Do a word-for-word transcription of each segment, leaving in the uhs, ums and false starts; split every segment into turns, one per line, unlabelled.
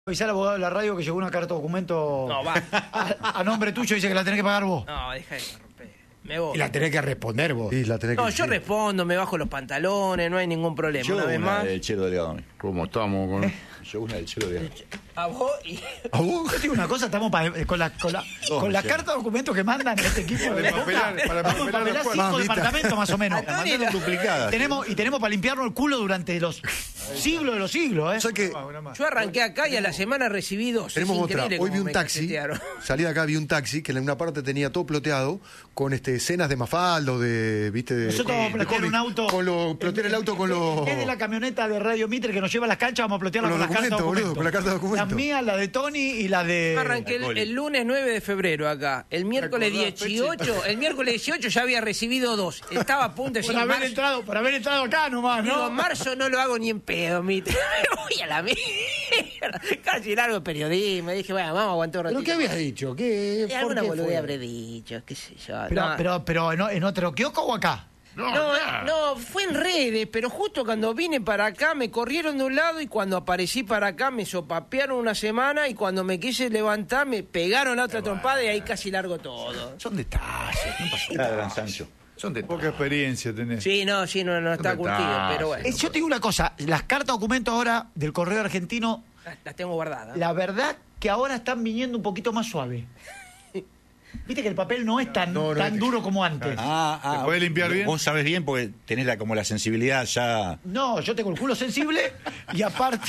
Avisar al abogado de la radio que llegó una carta documento
No, va.
a, a nombre tuyo, dice que la tenés que pagar vos.
No, deja de romper. Me voy.
Y la tenés que responder vos.
Sí, la tenés
No,
que
yo
decir.
respondo, me bajo los pantalones, no hay ningún problema.
Yo
una vez
una
más.
del Chelo Delgado.
¿Cómo estamos? Con...
Yo una del Chelo Delgado.
A vos y.
¿A vos?
Yo te digo una cosa, estamos pa- con la, con la, con la
sí.
carta de documentos que mandan este equipo de
Para
Boca.
papelar- para
Vamos a
papelar
papelar
después.
cinco
Mamita.
departamentos más o menos.
La mandaron duplicada.
Tenemos, y tenemos para limpiarnos el culo durante los siglos de los siglos, ¿eh?
O sea que
Yo arranqué acá y a la semana recibí dos.
tenemos
Es
otra.
increíble
Hoy
cómo
vi un
me
taxi,
cachetearon.
salí de acá, vi un taxi que en una parte tenía todo ploteado con este escenas de Mafaldo, de, viste, de,
Nosotros vamos a
de
plotear
cómic,
un auto.
Con lo, plotear el auto con los...
Es de la camioneta de Radio Mitre que nos lleva a las canchas, vamos a plotearla
Con
con,
los
las cartas de
documentos,
documentos.
boludo, con la carta de documentos.
La mía, la de Tony y la de...
Yo arranqué el, el lunes nueve de febrero acá. El miércoles
acordás,
dieciocho, el miércoles dieciocho ya había recibido dos. Estaba a punto de
Por
decir,
haber
marzo,
entrado, por haber entrado acá nomás,
digo,
¿no?
en marzo no lo hago ni en pedo, Mitre. Me voy a la mierda. Casi largo de periodismo. Dije, bueno, vamos a aguantar un ratito.
¿Pero qué habías dicho? ¿Qué,
Eh,
por
alguna
qué
boludez
fue?
habré dicho, qué sé yo.
Pero,
no,
pero, pero ¿en, en otro kiosco o acá?
no, eh, no, fue en redes, pero justo cuando vine para acá me corrieron de un lado y cuando aparecí para acá me sopapearon una semana y cuando me quise levantar me pegaron la otra trompada y ahí casi largo todo.
Son detalles, no pasa
Era Gran Sancho.
Son detalles.
Poca experiencia tenés.
Sí, no, sí, no, no está
¿Dónde
curtido,
estás?
pero bueno,
Eh, yo te digo una cosa, las cartas documentos ahora del correo argentino,
las, las tengo guardadas.
la verdad que ahora están viniendo un poquito más suave. Viste que el papel no es tan,
No, no,
tan
es-
duro como antes.
Ah, ah.
¿Se puede limpiar bien?
Vos sabés bien porque tenés la, como la sensibilidad ya...
No, yo tengo el culo sensible y aparte...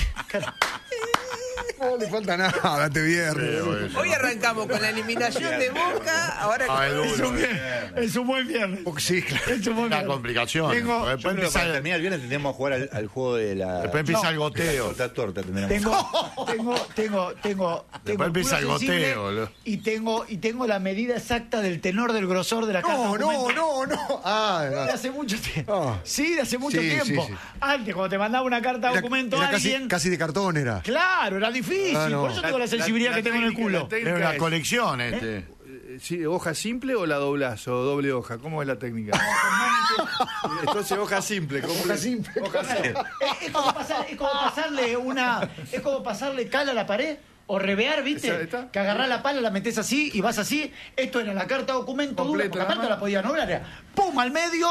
No le falta nada este viernes.
Hoy arrancamos con la eliminación de Boca, ahora
Ah, es
Es
duro.
un, es un buen viernes.
Sí, claro.
Es un buen
Una
viernes.
complicación.
Tengo-
Porque Después
Bueno, para
empieza,
terminar el viernes tendremos que jugar al, al juego de la...
después empieza
No.
el goteo.
Torta, torta tendremos.
Tengo, tengo, tengo, tengo, tengo
empieza
culo
el
sensible
goteo, boludo.
y tengo y tengo la medida exacta del tenor del grosor de la carta
No, no,
documento.
no, no. Ah,
De
ah.
hace mucho tiempo.
Ah.
Sí, de hace mucho
Sí,
tiempo.
sí, sí.
Antes, cuando te mandaba una carta de
Era,
documento
era
a
casi,
alguien.
casi de cartón era.
Claro, era difícil.
Ah, no.
Por eso tengo la sensibilidad que tengo en el
técnica-
culo.
la técnica Es una
es-
colección, este.
Eh, sí, ¿hoja simple o la doblás o doble hoja? ¿Cómo es la técnica? Entonces, hoja simple. ¿cómo
Hoja
le-
simple.
Hoja simple.
Es, es como pasar- es como pasarle una. Es como pasarle cal a la pared. O revear, ¿viste?
Esa- ¿está?
Que agarrás la pala, la metés así y vas así. Esto era la carta documento dura,
Completa,
porque
nada
aparte
más.
la podía doblar. Era pum al medio.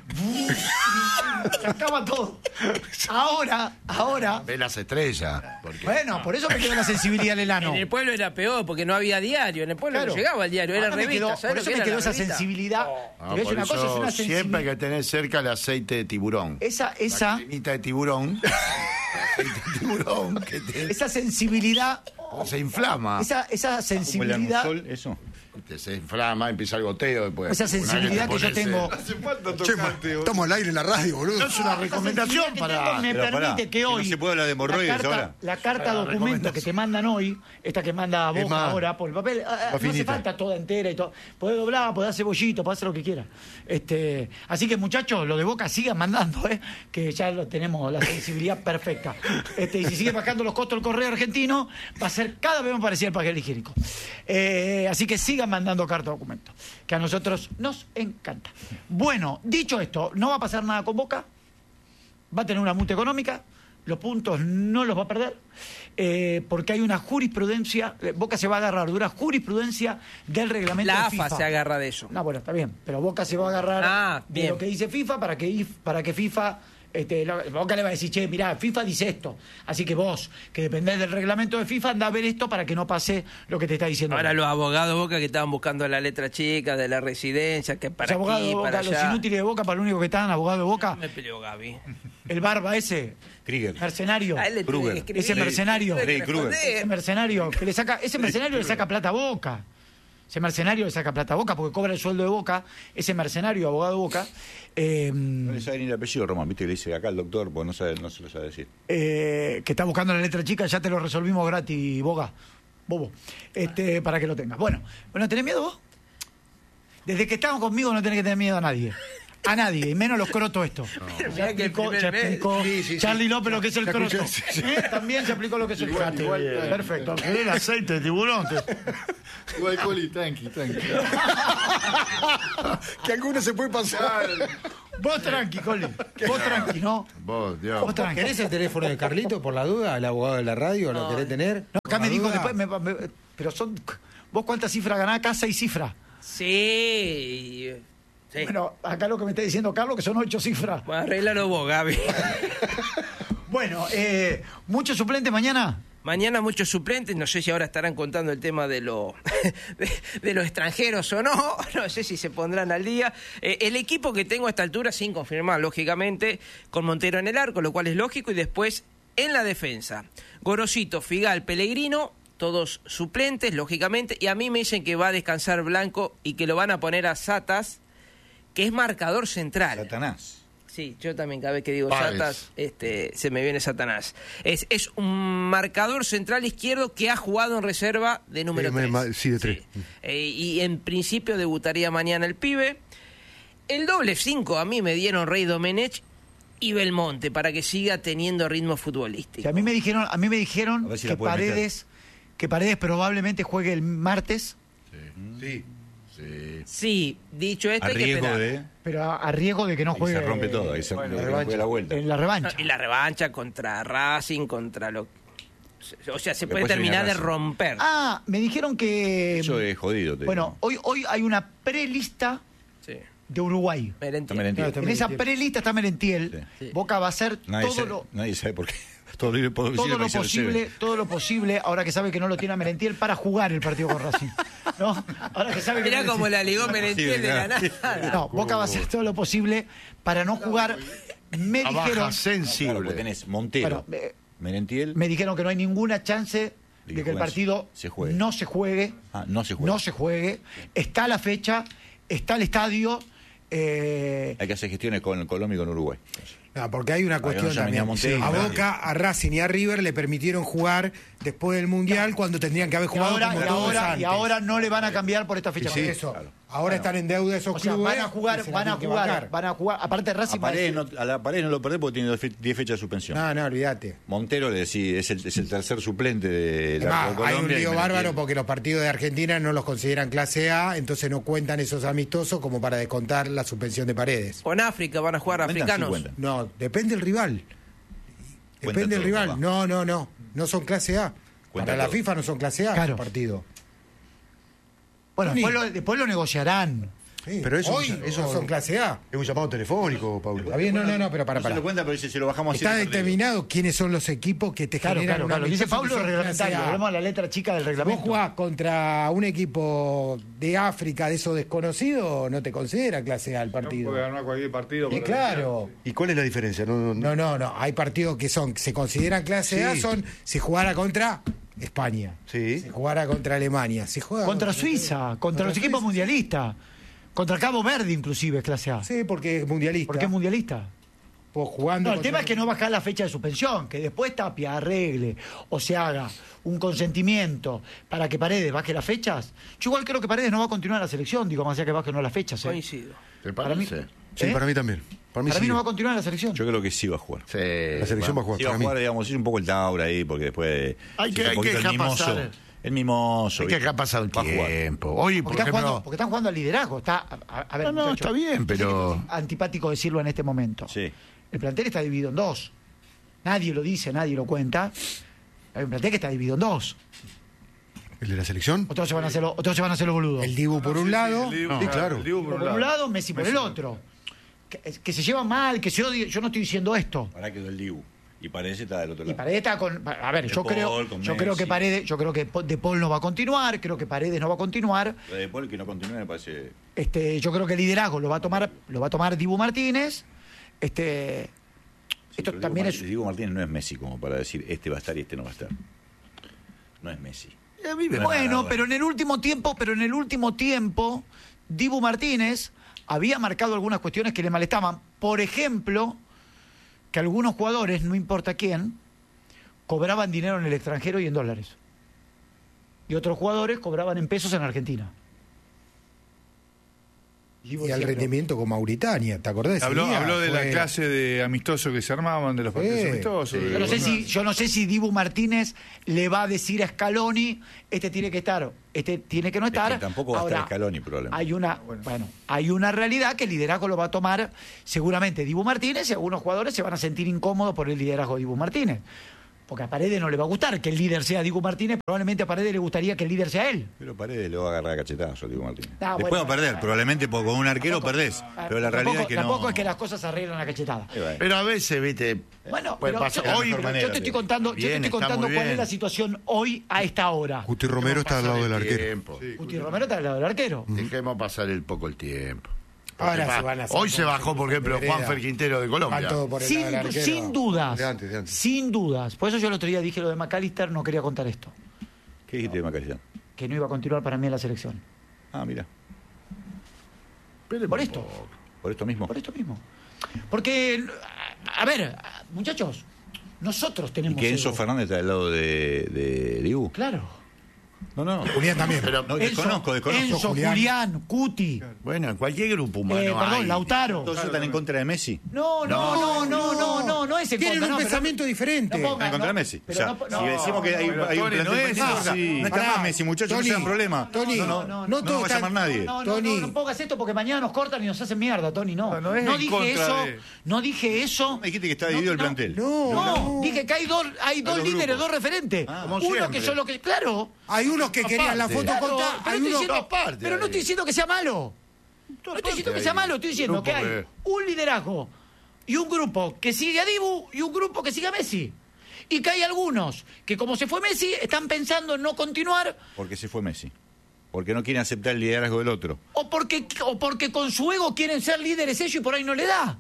Se acaba todo. Ahora, ahora.
Ve las estrellas. Porque...
Bueno, por eso me quedó la sensibilidad del enano.
en el pueblo era peor porque no había diario, en el pueblo
Claro.
no llegaba el diario, era
Ahora me
revista.
quedó-
¿sabes
por
lo
eso
que
me
era
quedó
la
esa
revista?
sensibilidad.
Ah,
Te voy a decir
por
una cosa, es
eso
una
siempre hay
sensibilidad.
que tener cerca el aceite de tiburón.
Esa, esa,
La cremita de tiburón. aceite de tiburón que te-
esa sensibilidad,
se inflama.
esa, esa
Como el
sensibilidad,
armazol, eso.
Te- Se inflama, empieza el goteo después.
esa sensibilidad que yo tengo.
Hace falta
Che, ma,
tocarte, boludo.
estamos al aire en la radio, boludo.
No es una recomendación
Esa sensibilidad que
para...
tengo me
Pero pará,
permite que
que no
hoy
se puede hablar de hemorroides
la carta,
ahora.
la carta documento que te mandan hoy, esta que manda a
Es
Boca
más,
ahora por el papel, ah, ah, no hace
finita.
falta toda entera y todo. Podés doblar, podés hacer bollito, podés hacer lo que quieras. Este, así que muchachos, lo de Boca sigan mandando, eh, que ya lo tenemos, la sensibilidad perfecta. Este, y si sigue bajando los costos del correo argentino, va a ser cada vez más parecido al papel higiénico. Eh, así que sigan mandando carta documento, que a nosotros nos encanta. Bueno, dicho esto, no va a pasar nada con Boca, va a tener una multa económica, los puntos no los va a perder, eh, porque hay una jurisprudencia, eh, Boca se va a agarrar de una jurisprudencia del reglamento
La
de
AFA
FIFA.
se agarra de eso.
No, bueno, está bien, pero Boca se va a agarrar
Ah,
de
bien.
lo que dice FIFA para que, if- para que FIFA... Este, lo- Boca le va a decir, che, mirá, FIFA dice esto. Así que vos, que dependés del reglamento de FIFA, andá a ver esto para que no pase lo que te está diciendo.
Ahora los abogados Boca que estaban buscando la letra chica de la residencia, que para
Los abogados
aquí,
de Boca,
para
los
allá.
inútiles de Boca, para lo único que están, abogados de Boca,
Me peleó Gaby.
el barba ese,
Krieger.
mercenario.
A él le tuve
Kruger.
que escribir.
Ese mercenario.
Tuve que
Freddy Krueger.
responder.
Ese mercenario que le saca, ese mercenario le saca plata a Boca. Ese mercenario le saca plata a Boca porque cobra el sueldo de Boca. Ese mercenario, abogado de Boca, eh,
No le sabe ni el apellido, Román, viste que le dice acá el doctor, pues no, sabe, no se lo sabe decir.
eh, que está buscando la letra chica, ya te lo resolvimos gratis, Boga. Bobo. Este, para que lo tengas. Bueno, bueno, ¿tenés miedo vos? Desde que estamos conmigo no tenés que tener miedo a nadie. A nadie, y menos los crotos estos. Ya
Mirá que el
explicó,
primer
ya
mes-
explicó
Sí, sí, sí.
Charlie López lo que es el
Ya
croto.
escuché, sí, sí.
¿Eh? También se explicó lo que es el
Igual,
croto.
igual, igual.
Perfecto.
¿Querés el aceite de tiburón? Te-
Igual, Coli, tranqui, tranqui.
Que alguno se puede pasar.
Vos tranqui, Coli. Vos tranqui, ¿no?
Vos, Dios.
Vos tranqui.
¿Querés el teléfono de Carlito por la duda? ¿El abogado de la radio? ¿Lo querés tener?
No, acá
¿Por
me
la
dijo
duda?
después, me- me- pero son... ¿Vos cuántas cifras ganás acá? Seis cifras.
Sí. sí.
Bueno, acá lo que me está diciendo Carlos que son ocho cifras.
Bueno, arréglalo vos, Gaby.
Bueno, eh, ¿muchos suplentes mañana?
Mañana muchos suplentes, no sé si ahora estarán contando el tema de, lo, de, de los extranjeros o no, no sé si se pondrán al día. Eh, el equipo que tengo a esta altura, sin confirmar, lógicamente, con Montero en el arco, lo cual es lógico, y después en la defensa. Gorosito, Figal, Pellegrino, todos suplentes, lógicamente, y a mí me dicen que va a descansar Blanco y que lo van a poner a Satas, que es marcador central.
Satanás.
Sí, yo también cada vez que digo
Páez.
Satas, este, se me viene Satanás. Es, es un marcador central izquierdo que ha jugado en reserva de número
Eh, me-
tres.
ma- sí, de tres.
Eh, y en principio debutaría mañana el pibe. El doble cinco a mí me dieron Rey Domenech y Belmonte para que siga teniendo ritmo futbolístico.
Que a mí me dijeron, a mí me
A
dijeron
ver si
que
la puede
Paredes, que Paredes probablemente juegue el martes,
Sí.
Sí.
Sí, dicho esto
A
hay que
riesgo
esperar.
de...
pero a, a riesgo de que no
Y
juegue
se rompe todo, ahí se
bueno,
que
la
no juega la vuelta.
en la revancha.
Y la revancha contra Racing, contra lo... O sea, se puede
Después se viene
terminar de
Racing.
romper.
Ah, me dijeron que
Eso es jodido. te
bueno,
digo.
hoy hoy hay una prelista
Sí.
de Uruguay.
Merentiel.
Está Merentiel.
En esa prelista está Merentiel.
Sí.
Boca va a hacer
Nadie,
todo
sabe,
lo
nadie sabe por qué. Todo lo, todo
todo lo posible, todo lo posible, ahora que sabe que no lo tiene a Merentiel para jugar el partido con Racing. ¿No? Ahora que sabe que
Mirá
no-
cómo la ligó Merentiel de la nada.
No, Boca va a hacer todo lo posible para no jugar. Me
A
dijeron,
baja sensible.
Claro, porque tenés Montero,
bueno, eh,
Merentiel.
me dijeron que no hay ninguna chance
De
de
que
que el
jueguen-
partido
se juegue.
no se juegue.
Ah, no se juega.
No se juegue. Está la fecha, está el estadio. eh,
Hay que hacer gestiones con Colombia y con Uruguay.
No, porque hay una
Para que no
cuestión
llamen
también.
a Montero,
a
nadie.
Boca, a Racing y a River le permitieron jugar después del Mundial cuando tendrían que haber
y,
jugado
ahora,
como
y,
todos
ahora,
antes.
y ahora no le van a cambiar por esta fecha.
Sí, eso. Ahora están en deuda esos
O sea,
clubes.
van a jugar,
y se la
van a
tienen que
jugar,
bancar.
van a jugar. Aparte Racing
A,
va a
Paredes
decir-
no, a la Paredes no lo perdés porque tiene diez fechas de suspensión.
No, no, olvídate.
Montero le decís, es el, es el tercer suplente de la
Además,
de
hay un
Colombia. y
lío
Merentiel.
bárbaro porque los partidos de Argentina no los consideran clase A, entonces no cuentan esos amistosos como para descontar la suspensión de Paredes.
Con África van a jugar
Cuentan, sí
africanos.
cuentan.
No, depende del rival.
Cuenta
Depende del
todo,
rival.
papá.
No, no, no. No son clase A.
Cuenta
Para la
todo.
FIFA no son clase A
Claro.
los partidos.
Bueno,
Ni-
después lo, después lo negociarán.
Sí.
Pero eso-
Hoy
eso-
no son clase A.
Es un llamado telefónico, Paulo.
Está bien, no, no, no, pero para,
No se
para.
lo cuenta, pero dice, se lo bajamos así.
Está
de perdido.
determinado quiénes son los equipos que te
Claro,
generan
claro,
una
claro. Dice
amistoso
Pablo
que son
reglamentario.
clase A.
Volvemos a la letra chica del
Vos
reglamento.
jugás contra un equipo de África, de esos desconocidos, no te considera clase A el
No
partido.
puede ganar cualquier partido.
Y
para-
claro.
¿Y cuál es la diferencia? No, no,
No, no, no. Hay partidos que son, se consideran clase A,
Sí.
son si jugara contra España,
Sí.
si jugara contra Alemania, si juega
Contra Suiza, contra los equipos
Suiza.
mundialistas. Contra Cabo Verde, inclusive, es clase A.
Sí, porque es mundialista.
¿Por qué es mundialista?
Pues jugando
No, el
contra-
tema es que no baja la fecha de suspensión, que después Tapia arregle o se haga un consentimiento para que Paredes baje las fechas. Yo igual creo que Paredes no va a continuar la selección, digo, más allá que baje no las fechas. ¿eh?
Coincido.
¿Te
Para mí,
parece?
Sí,
¿eh?
para mí también. Para mí,
Para mí
sí.
no va a continuar la selección.
Yo creo que sí va a jugar.
Sí.
La selección va a jugar.
Sí va a
para mí.
jugar, digamos, es un poco el Taura ahí, porque después...
Hay que-
es un
hay que
poquito el
dejar
mimoso.
pasar.
El mimoso.
Hay que
¿viste?
dejar pasar el
Va a jugar.
tiempo. Hoy, por
porque, están
ejemplo.
jugando, porque están jugando al liderazgo. Está, a, a- a ver,
No, no,
muchachos,
está bien, pero-
es antipático decirlo en este momento.
Sí.
El plantel está dividido en dos. Nadie lo dice, nadie lo cuenta. Hay un plantel que está dividido en dos.
¿El de la selección?
Otros se van a hacer los, otros se van a hacer los boludos.
el Dibu por un lado.
El Dibu-
Sí, claro.
el Dibu
por un lado, Messi por el otro. Que, que se llevan mal, que se odian. Yo no estoy diciendo esto.
Ahora quedó el Dibu. Y parece está del otro
Y
lado.
Paredes está con. A ver,
De
yo
Paul,
creo,
con
yo creo que
Messi.
Paredes, yo creo que De Paul no va a continuar, creo que Paredes no va a continuar.
Lo de Paul que no continúe me parece...
Este, yo creo que el liderazgo lo va a tomar, lo va a tomar Dibu Martínez. Este,
Sí,
esto
pero
también
Diego,
es.
Mar- Diego Martínez no es Messi como para decir este va a estar y este no va a estar. No es Messi.
A mí me-
No,
Bueno,
Maradona.
pero en el último tiempo, pero en el último tiempo, Dibu Martínez había marcado algunas cuestiones que le molestaban. Por ejemplo, que algunos jugadores, no importa quién, cobraban dinero en el extranjero y en dólares. Y otros jugadores cobraban en pesos en Argentina.
Y el rendimiento con Mauritania, ¿te acordás de ese
Habló,
día?
habló de
Fue-
la clase de amistoso que se armaban, de los partidos
Sí,
amistosos.
Yo no sé si, yo no sé si Dibu Martínez le va a decir a Scaloni, este tiene que estar, este tiene que no estar.
Es que tampoco va a
Ahora,
estar Scaloni, probablemente.
Hay una, bueno, hay una realidad que el liderazgo lo va a tomar seguramente Dibu Martínez, y algunos jugadores se van a sentir incómodos por el liderazgo de Dibu Martínez. Porque a Paredes no le va a gustar que el líder sea Dibu Martínez, probablemente a Paredes le gustaría que el líder sea él.
Pero Paredes le va a agarrar a cachetazo, Diego Martínez.
Ah,
Después
bueno,
va a perder,
bueno.
probablemente porque con un arquero
Tampoco-
perdés.
ah,
Pero la
tampoco-
realidad es que
tampoco
no.
es que las cosas se arreglan a cachetada.
Eh, bueno.
Pero a veces, viste,
Bueno,
puede
pero
pasar.
yo,
Hoy,
mejor manera,
yo te estoy
sí.
contando, yo te
Bien,
estoy
está
contando
muy
cuál es
bien.
la situación hoy a esta hora.
Guti Romero está al lado del arquero.
Tiempo.
Guti Romero está al lado del arquero.
Dejemos pasar el poco el tiempo.
Ahora
Porque
se
pa-
van a hacer
hoy se bajó, por ejemplo,
Vereda.
Juanfer Quintero de
Van
Colombia.
todo por el
Sin,
lado del arquero.
sin dudas,
De antes, de antes.
sin dudas. Por eso yo el otro día dije lo de McAllister, no quería contar esto.
¿Qué dijiste de Macarillán?
Que no iba a continuar para mí en la selección.
Ah, mira.
Espere
Por
un
esto.
poco.
Por esto mismo.
Por esto mismo. Porque, a ver, muchachos, nosotros
¿Y
tenemos...
que Enzo
ego.
Fernández está al lado de, de Dibu?
Claro.
No, no.
Julián también.
Pero,
No, desconozco, desconozco.
Enzo,
Julián.
Julián, Cuti,
bueno, en cualquier grupo humano
eh, perdón,
hay.
Lautaro.
¿Todos están en contra de Messi?
No, no, no, no, no, no, no es en
Tienen
contra,
un
no, pero-
pensamiento diferente.
no ponga-
Están en contra de
no,
Messi. O
pero
sea,
no-
si
no,
decimos que hay,
pero
hay un
Tony,
plantel
no es
pendiente,
así.
no está
Pará,
más Messi, muchachos,
Tony,
no sean problema.
Tony,
no, no,
no
no,
todos
no va a
están-
llamar nadie.
No, no,
Tony.
no, no pongas esto porque mañana nos cortan y nos hacen mierda, Tony, no.
No, no es en
dije
contra
eso,
de-
no dije eso.
Me dijiste que está dividido el
no,
plantel.
No,
No,
no.
dije que hay dos, hay dos
dos
líderes,
grupos.
dos referentes.
como
Uno
siempre.
que son los que, claro.
Hay unos que querían la foto
Claro,
con Ta-
pero
hay
no estoy
unos-
diciendo-
aparte
pero no
ahí.
estoy diciendo que sea malo. No estoy diciendo que sea malo, estoy diciendo que hay un liderazgo y un grupo que sigue a Dibu y un grupo que sigue a Messi. Y que hay algunos que, como se fue Messi, están pensando en no continuar
Porque se fue Messi. Porque no quieren aceptar el liderazgo del otro.
o porque, o porque con su ego quieren ser líderes ellos y por ahí no le da.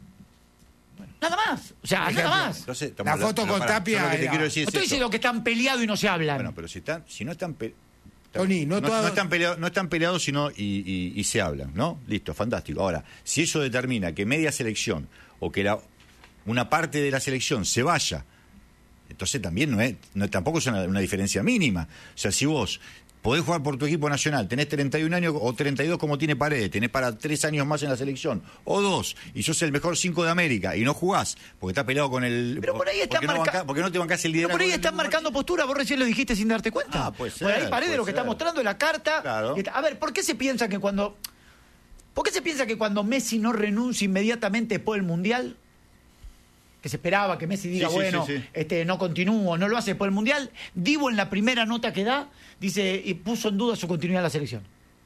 Nada más. O sea, nada más.
Entonces, estamos
La
hablando-
foto
pero
con
pará,
Tapia
yo lo que te
era-
quiero decir
No
es
estoy
esto.
diciendo que están peleados y no se hablan.
Bueno, pero si están, si no están pe-
Tony, no
no,
todas-
no están peleados, no están peleados, sino y, y- y se hablan, ¿no? Listo, fantástico. Ahora, si eso determina que media selección o que la, una parte de la selección se vaya, entonces también no es, no, tampoco es una, una diferencia mínima. O sea, si vos podés jugar por tu equipo nacional, tenés treinta y un años o treinta y dos como tiene Paredes, tenés para tres años más en la selección, o dos, y sos el mejor cinco de América, y no jugás, porque estás peleado con el...
Pero por ahí están
porque, no
marca-
banca- porque no te bancás el
Pero
liderazgo.
por ahí
del-
están marcando postura, vos recién lo dijiste sin darte cuenta.
Ah, puede
Por ahí
ser,
Paredes
puede
lo que está
ser.
mostrando es la carta.
Claro.
Y está- A ver, ¿por qué se piensa que cuando... ¿Por qué se piensa que cuando Messi no renuncia inmediatamente después del Mundial, que se esperaba que Messi diga,
Sí, sí,
bueno,
sí, sí.
este no continúo, no lo hace después del Mundial, Dibu en la primera nota que da, dice, y puso en duda su continuidad en la selección.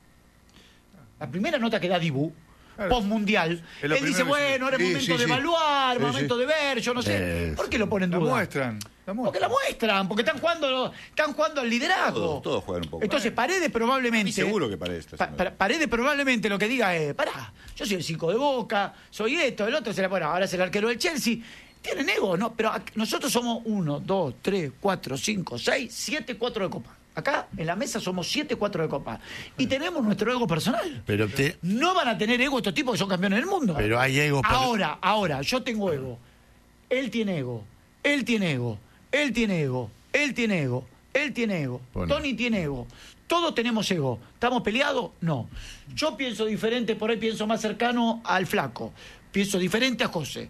La primera nota que da Dibu,
Claro.
post-mundial,
Es lo
él dice,
primero que
bueno, ahora es
Sí,
momento
sí,
de
sí.
evaluar,
Sí,
momento
sí.
de ver, yo no sé.
Eh,
¿Por qué lo ponen en
La
duda?
muestran. La
Porque la
muestran.
muestran, porque están jugando, están jugando al liderazgo.
Todos, todos juegan un poco.
Entonces, Paredes probablemente.
A mí seguro que Paredes está
Pa-
haciendo
pa- Paredes probablemente lo que diga es: pará, yo soy el cinco de Boca, soy esto, el otro será, bueno, ahora es el arquero del Chelsea. Tienen ego, ¿no? Pero ac- nosotros somos uno, dos, tres, cuatro, cinco, seis, siete, cuatro de Copa. Acá en la mesa somos siete, cuatro de Copa. Y tenemos nuestro ego personal.
Pero, te,
No van a tener ego estos tipos que son campeones del mundo.
pero hay ego. para-
Ahora, ahora, yo tengo ego. Él tiene ego. Él tiene ego. Él tiene ego. Él tiene ego. Él tiene ego.
Bueno.
Tony tiene ego. Todos tenemos ego. ¿Estamos peleados? No. Yo pienso diferente, por ahí pienso más cercano al flaco. Pienso diferente a José.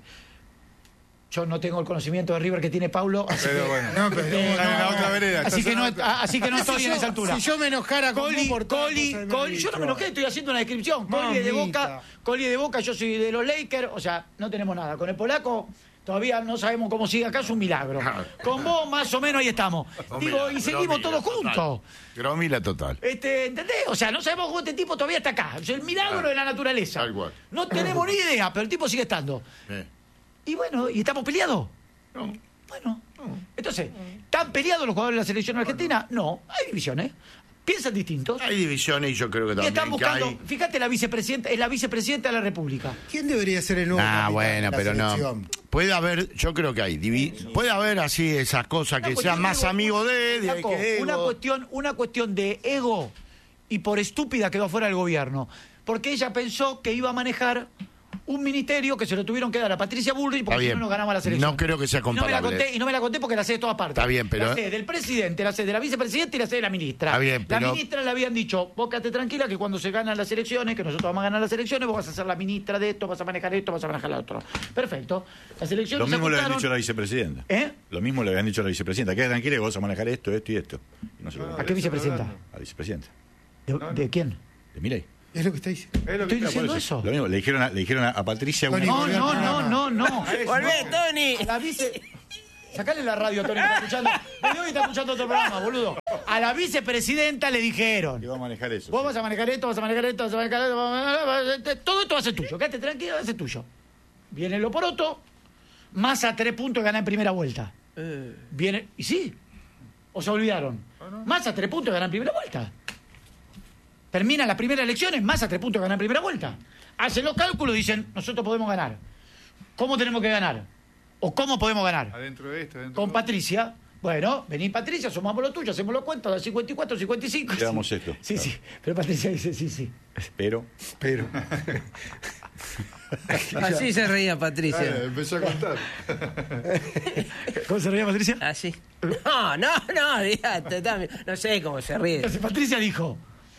Yo no tengo el conocimiento de River que tiene Paulo, así
Pero
que,
bueno.
No, pero-
eh,
Están en la otra vereda,
así
estás
que
en
no,
la otra.
así que no estoy
Si
en
yo-
esa altura.
Si yo me enojara con
Coli,
vos por tanto,
Coli,
se me
Coli, yo no me
dicho.
enojé, estoy haciendo una descripción. Coli es de
Mamita.
Boca, Coli es de Boca, yo soy de los Lakers, o sea, no tenemos nada. Con el polaco todavía no sabemos cómo sigue acá, es un milagro. Con vos más o menos ahí estamos. Digo, y seguimos
Gromila,
todos
total.
juntos.
Gromila total.
Este, ¿entendés? O sea, no sabemos cómo este tipo todavía está acá. Es el milagro de la naturaleza.
Tal cual.
No tenemos ni idea, pero el tipo sigue estando.
Eh.
Y bueno, ¿y estamos peleados?
No.
Bueno, entonces, ¿están peleados los jugadores de la selección argentina? No, hay divisiones. Piensan distintos.
Hay divisiones y yo creo que
Y
también
están
que
buscando,
hay...
fíjate, la vicepresidenta, es la vicepresidenta de la República.
¿Quién debería ser el nuevo
Ah,
capitán
bueno,
de la
pero no.
selección?
Puede haber, yo creo que hay. divi- Puede haber así esas cosas
Una
que
cuestión
sean más
de ego,
amigos de él. y
Flaco,
que ego.
una cuestión, una cuestión de ego y por estúpida quedó fuera del gobierno. Porque ella pensó que iba a manejar un ministerio que se lo tuvieron que dar a Patricia Bullrich porque
Está
si
bien.
no, no ganamos la selección.
No creo que sea
Y no me la
comparable.
conté, y no me la conté porque la sé de todas partes.
Está bien, pero-
La sé del presidente, la sé de la vicepresidenta y la sé de la ministra.
Está bien,
La
pero-
ministra le habían dicho, vos quédate tranquila que cuando se ganan las elecciones, que nosotros vamos a ganar las elecciones, vos vas a ser la ministra de esto, vas a manejar esto, vas a manejar lo otro. Perfecto. Las elecciones
Lo
se
mismo le habían
ajustaron.
dicho a la vicepresidenta.
¿Eh?
Lo mismo le habían dicho a la vicepresidenta. Quédate tranquila que vos vas a manejar esto, esto y esto. Y no se lo
¿A qué vicepresidenta?
A la vicepresidenta.
¿De, de quién?
De Milei.
Es lo que está diciendo.
Es lo que
Estoy
está-
diciendo
por
eso.
Lo mismo, le dijeron a, le dijeron a, a Patricia una...
Tony,
No, no, no, no, no.
¡Volvé, Tony!
A la vice... Sacale la radio, Tony, que está escuchando. Desde hoy está escuchando otro programa, boludo. A la vicepresidenta le dijeron,
que va a manejar eso.
vos
sí.
vas a manejar esto, vas a manejar esto, vas a manejar esto, vas a manejar esto, todo esto va a ser tuyo. Quédate tranquilo, va a ser tuyo. Viene lo poroto, más a tres puntos gana en primera vuelta. Viene... Y sí, o se olvidaron. Más a tres puntos gana en primera vuelta. Terminan las primeras elecciones, más a tres puntos gana en primera vuelta. Hacen los cálculos y dicen, nosotros podemos ganar. ¿Cómo tenemos que ganar? ¿O cómo podemos ganar?
Adentro de esto, adentro
Con
de
Patricia. Bueno, vení Patricia, sumamos lo tuyo, hacemos los cuentos, da cincuenta y cuatro, cincuenta y cinco.
Llevamos
sí.
esto.
Sí, sí. Pero Patricia dice, sí, sí.
Pero...
Pero.
Así se reía
Eh,
Patricia.
empezó a contar.
¿Cómo se reía Patricia?
Así. No, no, no, dígate, también. No sé cómo se ríe.
Entonces Patricia dijo,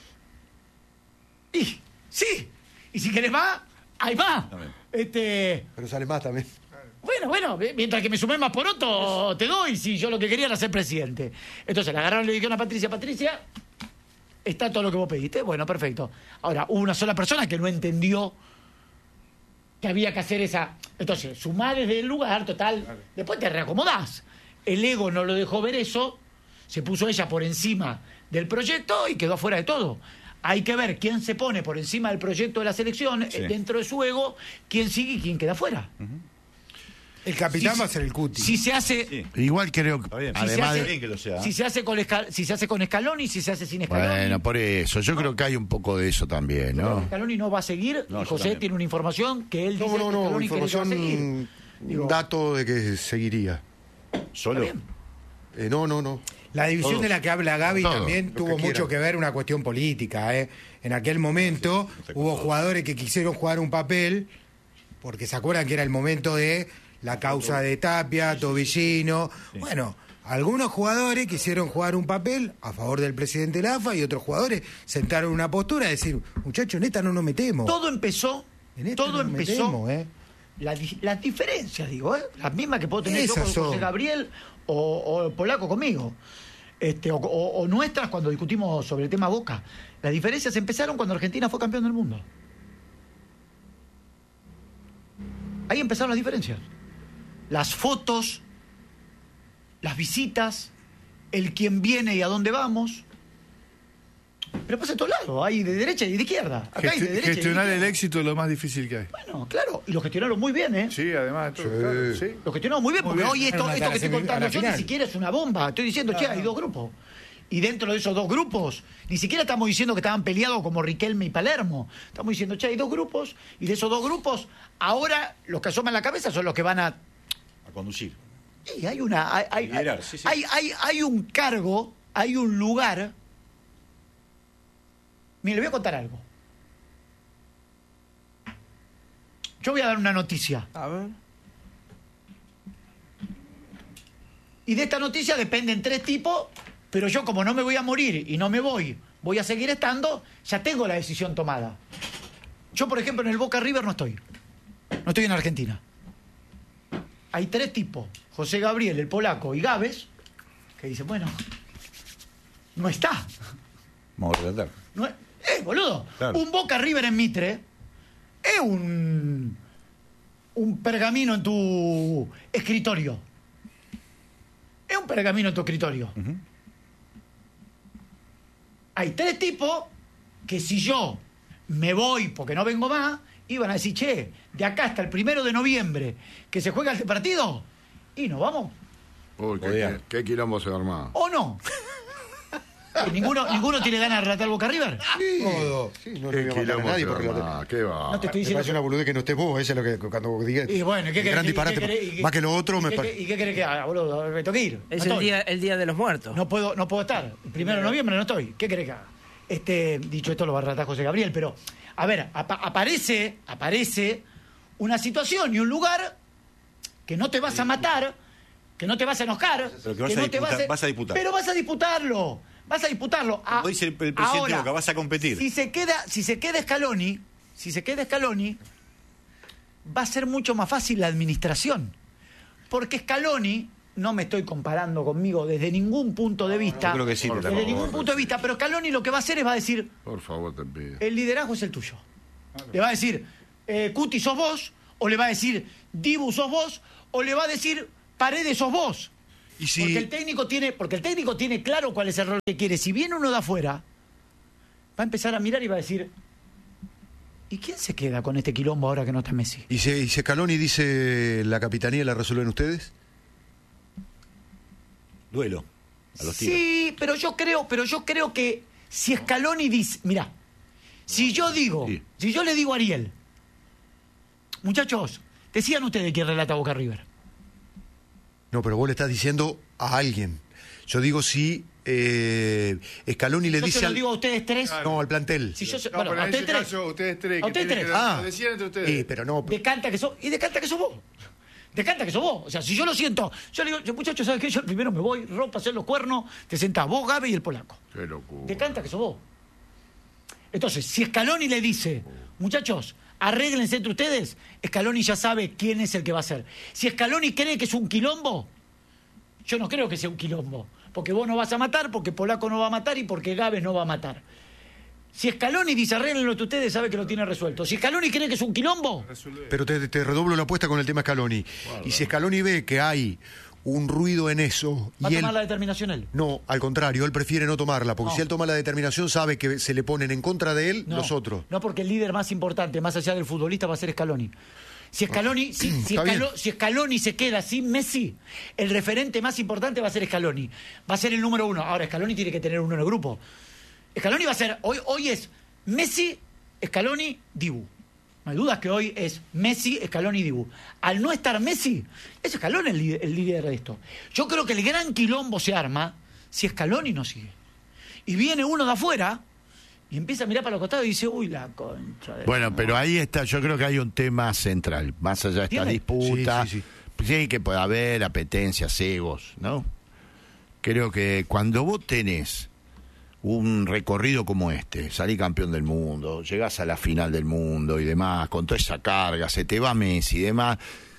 y sí, y si querés más, hay más.
También.
Este,
Pero sale más también.
bueno, bueno, mientras que me sumé más por otro, te doy, si yo lo que quería era ser presidente. Entonces le agarraron y le dijeron a Patricia, Patricia, está todo lo que vos pediste. Bueno, perfecto. Ahora, hubo una sola persona que no entendió que había que hacer esa... Entonces, sumá desde el lugar, total, después te reacomodás. El ego no lo dejó ver eso, se puso ella por encima del proyecto y quedó afuera de todo. Hay que ver quién se pone por encima del proyecto de la selección,
Sí.
eh, dentro de su ego, quién sigue y quién queda afuera.
El capitán
Si-
va a ser el cuti.
Si se hace...
Sí.
Igual creo que,
Está bien.
Si se
además
hace-
de-
bien que lo sea.
Si se hace con Escal- si se hace con Scaloni, si se hace sin Scaloni.
Bueno, por eso, yo creo que hay un poco de eso también, ¿no?
Scaloni no va a seguir.
No,
y
yo
José
también.
tiene una información que él dice
No, no,
que
no,
Scaloni cree que va a seguir.
información,
Digo,
un dato de que seguiría.
Solo.
Está bien.
Eh, no, no, no.
La división
Todos.
de la que habla Gaby
Todos,
también
lo que
tuvo
quieran.
mucho que ver una cuestión política. ¿eh? En aquel momento hubo jugadores que quisieron jugar un papel, porque se acuerdan que era el momento de la causa de Tapia, Tobillino. Bueno, algunos jugadores quisieron jugar un papel a favor del presidente de la A F A y otros jugadores sentaron una postura de decir, muchachos, en esta no nos metemos.
Todo empezó,
En esta
todo
no nos
empezó,
metemos, ¿eh?
la di- las diferencias, digo, ¿eh? Las mismas que puedo tener yo
Esas
con
son.
José Gabriel o, o el polaco conmigo. Este, o, o- o nuestras cuando discutimos sobre el tema Boca. Las diferencias empezaron cuando Argentina fue campeón del mundo. Ahí empezaron las diferencias. Las fotos, las visitas, el quién viene y a dónde vamos. Pero pasa a todos lados, hay de derecha y de izquierda. Acá hay de
Gesti-
derecha y de
gestionar el
izquierda.
éxito es lo más difícil que hay.
Bueno, claro, y lo gestionaron muy bien, ¿eh?
Sí, además de todo, claro, sí.
Lo gestionaron muy bien,
Muy
porque
bien.
hoy esto,
Fueron
esto
hasta
que estoy
la semi-
contando
a la
yo ni
final.
siquiera es una bomba. Estoy diciendo, che, hay dos grupos. Y dentro de esos dos grupos, ni siquiera estamos diciendo que estaban peleados como Riquelme y Palermo. Estamos diciendo, che, hay dos grupos, y de esos dos grupos, ahora los que asoman la cabeza son los que van a...
A conducir.
Sí, hay una... Hay, hay,
Liderar, sí, sí.
hay, hay, hay un cargo, hay un lugar... Mire, le voy a contar algo. Yo voy a dar una noticia.
A ver.
Y de esta noticia dependen tres tipos, pero yo como no me voy a morir y no me voy, voy a seguir estando, ya tengo la decisión tomada. Yo, por ejemplo, en el Boca River no estoy. No estoy en Argentina. Hay tres tipos, José Gabriel, el polaco y Gávez, que dicen, bueno, no está.
Vamos a tratar.
No es- eh, boludo,
Claro.
un Boca River en Mitre es un, un pergamino en tu escritorio. Es un pergamino en tu escritorio. Hay tres tipos que si yo me voy porque no vengo más, iban a decir, che, de acá hasta el primero de noviembre que se juega este partido, y nos vamos,
Uy,
Podía.
qué, qué quilombo se armaba.
o no. ¿Y ninguno, ninguno tiene ganas de relatar Boca River?
Todo.
Sí, no
Qué
le voy a matar a
quilombo
nadie
se
porque la-
armaba. Qué va.
No te estoy
Me
diciendo...
parece una boludez que no estés vos, eso es lo que cuando digas.
Y bueno, ¿qué
un
querés,
gran
y- y
disparate.
qué querés- y-
Más que lo otro,
y
me
qué-
parece.
¿Y qué querés que haga, boludo? Me tengo que ir.
Es
No
el
estoy.
día, el día de los muertos.
No puedo, no puedo estar. El primero de noviembre no estoy. ¿Qué querés que haga? Este, dicho esto, lo va a relatar José Gabriel, pero, a ver, apa- aparece, aparece una situación y un lugar que no te vas a matar, que no te vas a enojar,
Pero que vas a
no te
disputar,
vas a...
vas a disputar.
Pero vas a disputarlo, vas a disputarlo.
Como dice el, el presidente
Ahora,
Boca, vas a competir.
Si se queda, si se queda Scaloni, si se queda Scaloni, va a ser mucho más fácil la administración. Porque Scaloni, no me estoy comparando conmigo desde ningún punto de vista.
Yo creo que sí,
desde
por favor,
ningún punto de vista, pero Scaloni lo que va a hacer es va a decir,
Por favor, te pido.
el liderazgo es el tuyo. Le va a decir, eh, Cuti sos vos, o le va a decir, Dibu sos vos, o le va a decir, Paredes sos vos.
Y si-
Porque el técnico tiene, porque el técnico tiene claro cuál es el rol que quiere. Si viene uno de afuera, va a empezar a mirar y va a decir, ¿y quién se queda con este quilombo ahora que no está Messi?
¿Y si, y si Scaloni dice la capitanía la resuelven ustedes?
Duelo. A los tiros.
Sí, pero yo creo, pero yo creo que si Scaloni dice, mira, si yo digo,
Sí.
si yo le digo a Ariel, muchachos, decían ustedes quién relata Boca River.
No, pero vos le estás diciendo a alguien. Yo digo si eh, Scaloni le
Yo
dice
se lo
al...
digo a ustedes tres.
No, al plantel.
Si yo se-
No,
bueno,
pero
a
en
ustedes
ese
tres.
caso, ustedes tres.
A ustedes
tienen
tres.
que-
Ah.
lo decían entre ustedes.
Eh, pero no...
Decanta que sos, y decanta que sos vos. Decanta que sos vos. O sea, si yo lo siento, yo le digo, yo, muchachos, ¿sabes qué? Yo primero me voy, rompo a hacer los cuernos, te sentás vos, Gabe y el polaco.
Qué locura.
Decanta que sos vos. Entonces, si Scaloni le dice, muchachos, arréglense entre ustedes, Scaloni ya sabe quién es el que va a ser. Si Scaloni cree que es un quilombo, yo no creo que sea un quilombo. Porque vos no vas a matar, porque Polaco no va a matar y porque Gávez no va a matar. Si Scaloni dice arréglenlo entre ustedes, sabe que lo tiene resuelto. Si Scaloni cree que es un quilombo,
Pero te, te redoblo la apuesta con el tema Scaloni. Y si Scaloni ve que hay un ruido en eso...
va a
y él...
tomar la determinación él.
No, al contrario, él prefiere no tomarla, porque
No.
si él toma la determinación sabe que se le ponen en contra de él
No,
los otros.
No, porque el líder más importante, más allá del futbolista, va a ser Scaloni. Si Scaloni, si, si,
Está bien.
Scalo- si Scaloni se queda sin Messi, el referente más importante va a ser Scaloni. Va a ser el número uno. Ahora, Scaloni tiene que tener uno en el grupo. Scaloni va a ser, hoy, hoy es Messi, Scaloni, Dibu. No hay dudas que hoy es Messi, Scaloni, Dibu. Al no estar Messi, es Scaloni el, líder- el líder de esto. Yo creo que el gran quilombo se arma si Scaloni no sigue. Y viene uno de afuera y empieza a mirar para los costados y dice, uy, la concha de...
Bueno, pero ahí está, yo creo que hay un tema central, más allá de esta
¿Tiene?
disputa.
Sí, sí,
Sí, que puede haber apetencias, egos, ¿no? Creo que cuando vos tenés un recorrido como este, salís campeón del mundo, llegás a la final del mundo y demás, con toda esa carga, se te va Messi y demás,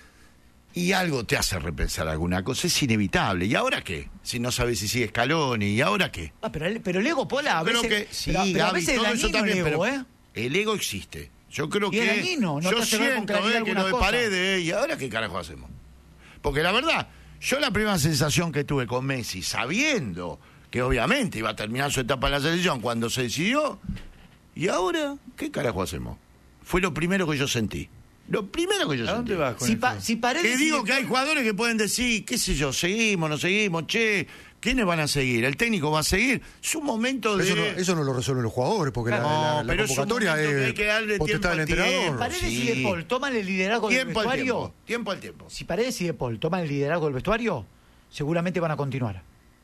y algo te hace repensar alguna cosa, es inevitable. ¿Y ahora qué? Si no sabes si sigue Scaloni, ¿y ahora qué?
Ah, pero, el, pero el ego, Pola, a
Creo
veces...
que sí,
pero, pero a
Gaby,
veces
todo
es
eso
dañino
también,
el ego,
pero
¿eh?
el ego existe. Yo creo
Y es
que
dañino, no
yo
te hace ver con
siento
claridad
eh, que
algunas
lo de
cosas.
Paredes, ¿y ahora qué carajo hacemos? Porque la verdad, yo la primera sensación que tuve con Messi, sabiendo que obviamente iba a terminar su etapa en la selección cuando se decidió, ¿y ahora qué carajo hacemos? Fue lo primero que yo sentí. Lo primero que yo
¿A
sentí.
dónde vas con
Si,
eso?
pa- si Paredes
Que digo
sigue-
que hay jugadores que pueden decir, qué sé yo, seguimos, no seguimos, che, ¿quiénes van a seguir? ¿El técnico va a seguir? Es un momento de...
Eso no, eso no lo resuelven los jugadores, porque la-
No,
la, la
pero es un
convocatoria
momento que
es
hay que darle
potestad del
tiempo al
entrenador.
tiempo.
Paredes
Sí.
y De Paul toman el liderazgo del
Tiempo al
vestuario.
tiempo, tiempo al tiempo.
Si Paredes y De Paul toman el liderazgo del vestuario, seguramente van a continuar.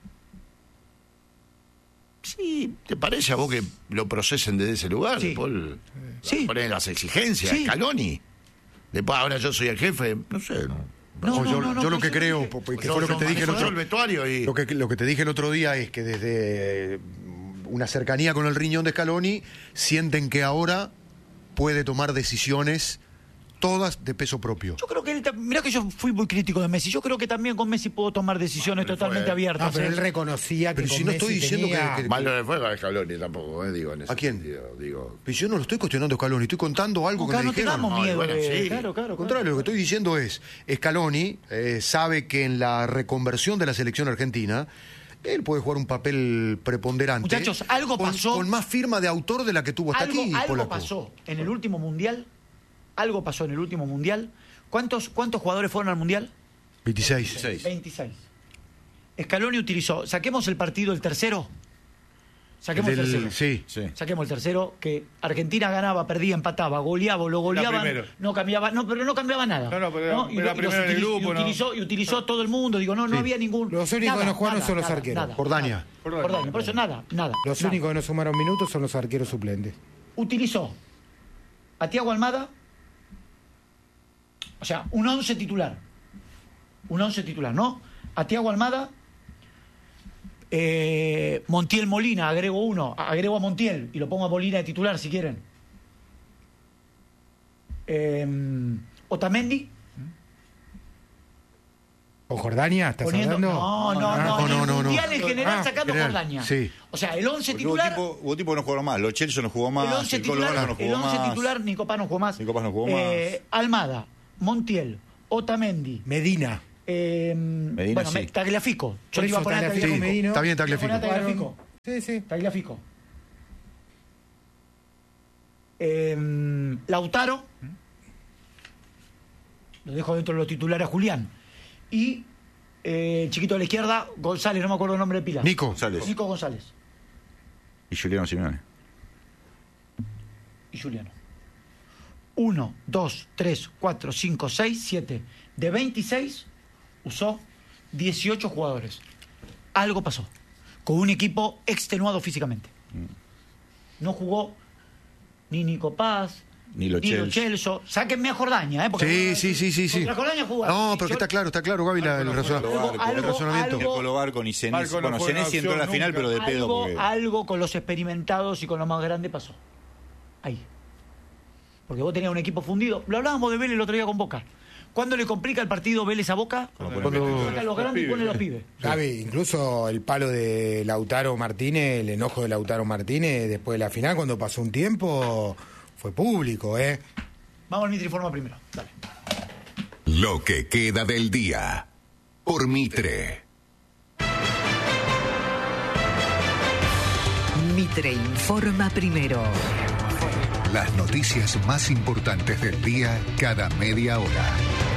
Sí, ¿te parece a vos que lo procesen desde ese lugar?
Sí.
Después
Sí.
ponen las exigencias,
Sí.
Scaloni. Después ahora yo soy el jefe, no sé.
No,
No,
no,
yo
no, no,
yo lo
pero
que
yo
creo,
dije-
porque
Yo-
fue lo que
yo
te dije el
manejo
otro
el vestuario y...
Lo que, lo que te dije el otro día es que desde eh, una cercanía con el riñón de Scaloni sienten que ahora puede tomar decisiones todas de peso propio.
Yo creo que él, ta- mirá que yo fui muy crítico de Messi. Yo creo que también con Messi puedo tomar decisiones totalmente
fue-
abiertas.
No, pero
¿eh?
él reconocía que
Pero
con
si no estoy
Messi
diciendo que-
tenía-
que-
Mal no le fue a Scaloni tampoco, eh, digo. En ese
¿A quién?
sentido, digo.
Pero yo no lo estoy cuestionando a Scaloni, estoy contando algo
No,
que me
claro, no
dijeron.
tengamos
No,
miedo.
bueno,
de-
sí.
Claro, claro.
Al contrario, lo que estoy diciendo es, Scaloni eh, sabe que en la reconversión de la selección argentina, él puede jugar un papel preponderante.
Muchachos, algo
con-
pasó.
Con más firma de autor de la que tuvo hasta
Algo,
aquí,
algo
Polaco.
pasó en el último mundial. Algo pasó en el último mundial. ¿Cuántos, cuántos jugadores fueron al mundial?
veintiséis.
Seis.
veintiséis. Scaloni utilizó. Saquemos el partido, el tercero. Saquemos el,
El del-
tercero.
sí.
Sí.
Saquemos el tercero, que Argentina ganaba, perdía, empataba, goleaba, lo goleaban,
primero.
no cambiaba, no, pero no cambiaba nada.
No, no, pero era-
Y
era
lo- y
primero
los
en el
utili-
grupo,
y
¿no?
utilizó, y utilizó todo el mundo, digo, no, no
Sí.
había ningún.
Los únicos
nada,
que no jugaron
nada,
son los
nada,
arqueros.
nada.
Jordania.
Jordania.
Jordania, por eso nada, nada.
Los
nada.
únicos que no sumaron minutos son los arqueros suplentes.
Utilizó a Thiago Almada, O sea, un once titular. Un once titular, ¿no? A Thiago Almada, eh, Montiel Molina, agrego uno, agrego a Montiel y lo pongo a Molina de titular si quieren. Eh, Otamendi.
¿Con Jordania estás
Poniendo,
hablando?
no, no, no,
no,
en
no,
el
no, no.
mundial en general
Ah,
sacando
general,
Jordania.
sí.
O sea, el once
Porque hubo
titular.
tipo, hubo tipo que no jugaron más. Los Chelsea no jugó más.
El once
el Colo
titular,
Galo no jugó
el once
más.
titular, Nico Paz no jugó más.
Nico Paz no jugó
Eh, Almada, Montiel, Otamendi,
Medina.
eh,
Medina,
bueno,
sí.
me- Tagliafico. Yo
Por
le iba a
eso,
poner a
Tagliafico,
Tagliafico.
Medina.
Está bien,
Le iba a poner a
Tagliafico.
Tagliafico.
Sí, sí.
Tagliafico. Eh, Lautaro. Lo dejo dentro de los titulares a Julián. Y eh, el chiquito de la izquierda, González, no me acuerdo el nombre de pila.
Nico.
González.
Nico González
Y Juliano Simeone.
y Juliano. Uno, dos, tres, cuatro, cinco, seis, siete. De veintiséis usó dieciocho jugadores. Algo pasó. Con un equipo extenuado físicamente. No jugó ni Nico Paz,
Ni Lo
ni Lo
Celso.
Celso. Sáquenme a Jordania, ¿eh? Porque
Sí, sí, sí, sí, sí.
contra Jordania jugó.
No, pero que está claro, está claro, Gaby, la- el, razona-
Algo-
el
algo-
razonamiento.
algo-
Colo Barco ni Senesi.
Barco no
Bueno,
fue una
Senesi entró en la
opción
final,
nunca.
pero de pedo.
algo,
Porque...
algo con los experimentados y con lo más grande pasó. Ahí. Porque vos tenías un equipo fundido. Lo hablábamos de Vélez el otro día con Boca. ¿Cuándo le complica el partido Vélez a Boca?
Cuando-
Saca a los grandes y pone a los pibes.
Gaby, incluso el palo de Lautaro Martínez, el enojo de Lautaro Martínez después de la final, cuando pasó un tiempo, fue público, ¿eh?
Vamos al Mitriforma primero. Dale.
Lo que queda del día. Por Mitre.
Mitre informa primero.
Las noticias más importantes del día cada media hora.